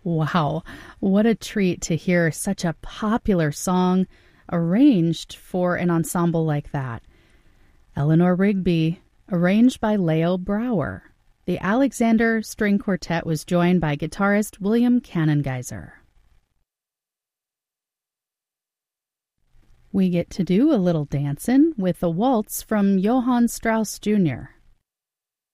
Wow, what a treat to hear such a popular song arranged for an ensemble like that. Eleanor Rigby, arranged by Leo Brouwer. The Alexander String Quartet was joined by guitarist William Cannongeiser. We get to do a little dancing with a waltz from Johann Strauss Jr.